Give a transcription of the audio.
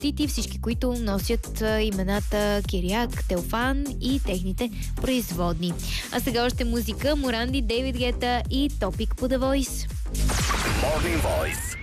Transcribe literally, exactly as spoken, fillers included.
честити всички, които носят имената Киряк, Теофан и техните производни. А сега още музика. Моранди, Дейвид Гета и Топик по The Voice. Morning Voice.